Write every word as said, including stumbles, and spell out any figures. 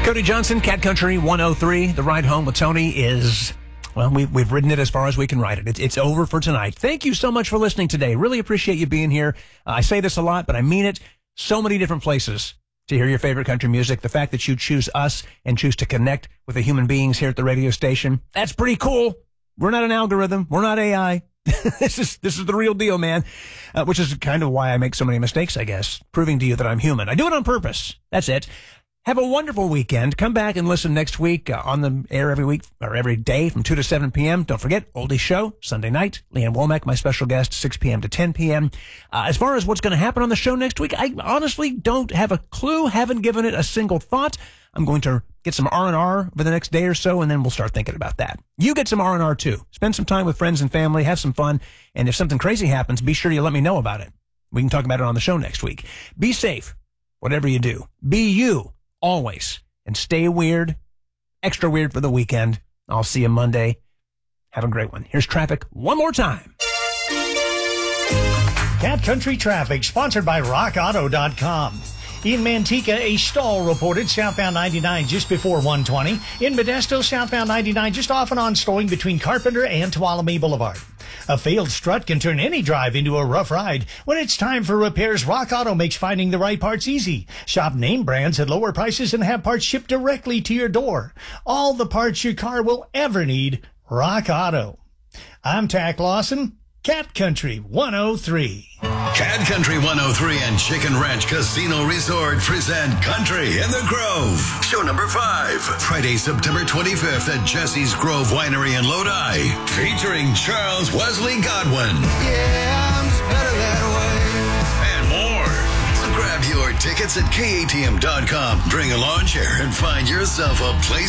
Cody Johnson, Cat Country one oh three. The ride home with Tony is, well, we, we've ridden it as far as we can ride it. It's, it's over for tonight. Thank you so much for listening today. Really appreciate you being here. Uh, I say this a lot, but I mean it. So many different places to hear your favorite country music. The fact that you choose us and choose to connect with the human beings here at the radio station, that's pretty cool. We're not an algorithm. We're not A I. this is this is the real deal, man, uh, which is kind of why I make so many mistakes, I guess, proving to you that I'm human. I do it on purpose. That's it. Have a wonderful weekend. Come back and listen next week uh, on the air every week or every day from two to seven p.m. Don't forget, Oldie Show, Sunday night. Leanne Womack, my special guest, six p.m. to ten p.m. Uh, as far as what's going to happen on the show next week, I honestly don't have a clue, haven't given it a single thought. I'm going to get some R and R over the next day or so, and then we'll start thinking about that. You get some R and R too. Spend some time with friends and family, have some fun, and if something crazy happens, be sure you let me know about it. We can talk about it on the show next week. Be safe, whatever you do. Be you. Always. And stay weird, extra weird for the weekend. I'll see you Monday. Have a great one. Here's traffic one more time. Cat Country Traffic, sponsored by rock auto dot com. In Manteca, a stall reported southbound ninety-nine just before one twenty. In Modesto, southbound ninety-nine just off and on slowing between Carpenter and Tuolumne Boulevard. A failed strut can turn any drive into a rough ride. When it's time for repairs, Rock Auto makes finding the right parts easy. Shop name brands at lower prices and have parts shipped directly to your door. All the parts your car will ever need, Rock Auto. I'm Tack Lawson, Cat Country one oh three. Cat Country one oh three and Chicken Ranch Casino Resort present Country in the Grove. Show number five. Friday, September twenty-fifth at Jesse's Grove Winery in Lodi. Featuring Charles Wesley Godwin. Yeah, I'm just better that way. And more. So grab your tickets at K A T M dot com. Bring a lawn chair and find yourself a place